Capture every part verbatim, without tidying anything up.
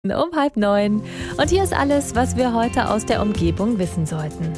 Um halb neun. Und hier ist alles, was wir heute aus der Umgebung wissen sollten.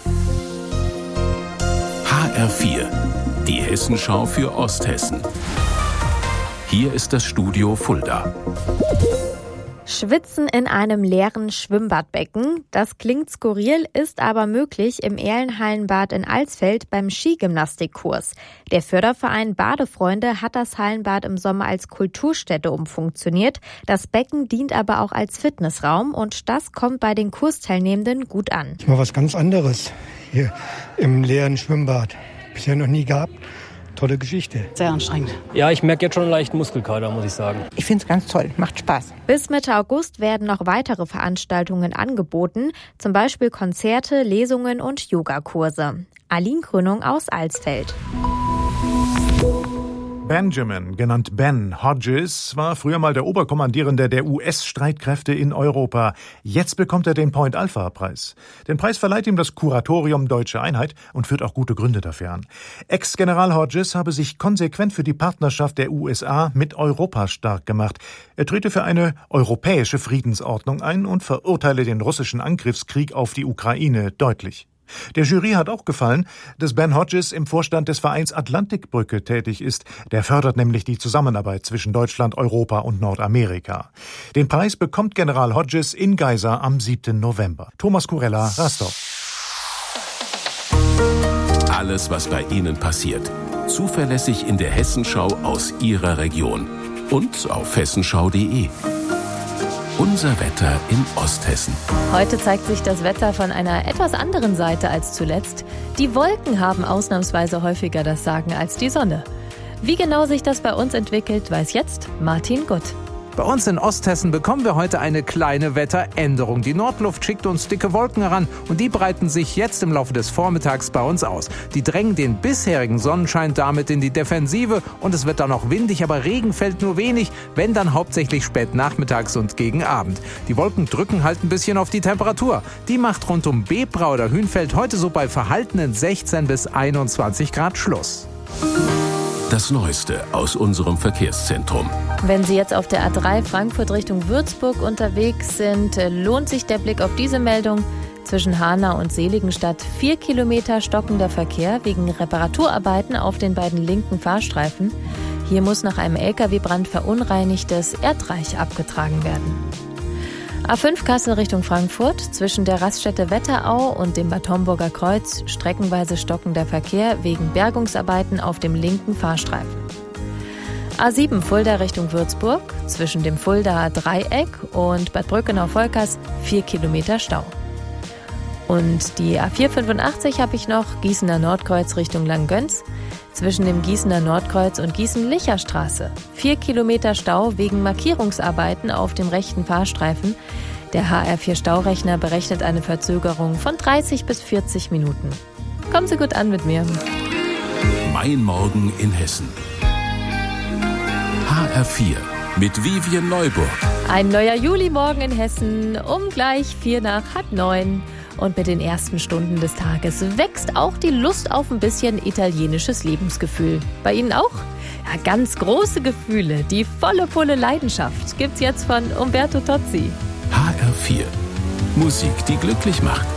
H R vier, die Hessenschau für Osthessen. Hier ist das Studio Fulda. Schwitzen in einem leeren Schwimmbadbecken. Das klingt skurril, ist aber möglich im Erlenhallenbad in Alsfeld beim Skigymnastikkurs. Der Förderverein Badefreunde hat das Hallenbad im Sommer als Kulturstätte umfunktioniert. Das Becken dient aber auch als Fitnessraum und das kommt bei den Kursteilnehmenden gut an. Das war was ganz anderes hier im leeren Schwimmbad. Bisher noch nie gehabt. Tolle Geschichte. Sehr anstrengend. Ja, ich merke jetzt schon einen leichten Muskelkater, muss ich sagen. Ich finde es ganz toll, macht Spaß. Bis Mitte August werden noch weitere Veranstaltungen angeboten, zum Beispiel Konzerte, Lesungen und Yogakurse. Aline Grünung aus Alsfeld. Benjamin, genannt Ben Hodges, war früher mal der Oberkommandierende der U S-Streitkräfte in Europa. Jetzt bekommt er den Point-Alpha-Preis. Den Preis verleiht ihm das Kuratorium Deutsche Einheit und führt auch gute Gründe dafür an. Ex-General Hodges habe sich konsequent für die Partnerschaft der U S A mit Europa stark gemacht. Er trete für eine europäische Friedensordnung ein und verurteile den russischen Angriffskrieg auf die Ukraine deutlich. Der Jury hat auch gefallen, dass Ben Hodges im Vorstand des Vereins Atlantikbrücke tätig ist. Der fördert nämlich die Zusammenarbeit zwischen Deutschland, Europa und Nordamerika. Den Preis bekommt General Hodges in Geisa am siebten November. Thomas Kurella, Rastow. Alles, was bei Ihnen passiert. Zuverlässig in der Hessenschau aus Ihrer Region. Und auf hessenschau punkt de. Unser Wetter in Osthessen. Heute zeigt sich das Wetter von einer etwas anderen Seite als zuletzt. Die Wolken haben ausnahmsweise häufiger das Sagen als die Sonne. Wie genau sich das bei uns entwickelt, weiß jetzt Martin Gutt. Bei uns in Osthessen bekommen wir heute eine kleine Wetteränderung. Die Nordluft schickt uns dicke Wolken heran und die breiten sich jetzt im Laufe des Vormittags bei uns aus. Die drängen den bisherigen Sonnenschein damit in die Defensive und es wird dann noch windig, aber Regen fällt nur wenig, wenn dann hauptsächlich spät nachmittags und gegen Abend. Die Wolken drücken halt ein bisschen auf die Temperatur. Die macht rund um Bebra oder Hünfeld heute so bei verhaltenen sechzehn bis einundzwanzig Grad Schluss. Das Neueste aus unserem Verkehrszentrum. Wenn Sie jetzt auf der A drei Frankfurt Richtung Würzburg unterwegs sind, lohnt sich der Blick auf diese Meldung. Zwischen Hanau und Seligenstadt vier Kilometer stockender Verkehr wegen Reparaturarbeiten auf den beiden linken Fahrstreifen. Hier muss nach einem L K W-Brand verunreinigtes Erdreich abgetragen werden. A fünf Kassel Richtung Frankfurt, zwischen der Raststätte Wetterau und dem Bad Homburger Kreuz streckenweise stockender Verkehr wegen Bergungsarbeiten auf dem linken Fahrstreifen. A sieben Fulda Richtung Würzburg, zwischen dem Fuldaer Dreieck und Bad Brückenau-Volkers vier Kilometer Stau. Und die A vier fünfundachtzig habe ich noch, Gießener Nordkreuz Richtung Langgöns, zwischen dem Gießener Nordkreuz und Gießen-Licher-Straße. Vier Kilometer Stau wegen Markierungsarbeiten auf dem rechten Fahrstreifen. Der H R vier Staurechner berechnet eine Verzögerung von dreißig bis vierzig Minuten. Kommen Sie gut an mit mir. Mein Morgen in Hessen. H R vier mit Vivian Neuburg. Ein neuer Julimorgen in Hessen um gleich vier nach halb neun. Und mit den ersten Stunden des Tages wächst auch die Lust auf ein bisschen italienisches Lebensgefühl. Bei Ihnen auch? Ja, ganz große Gefühle, die volle Pulle Leidenschaft gibt's jetzt von Umberto Tozzi. H R vier. Musik, die glücklich macht.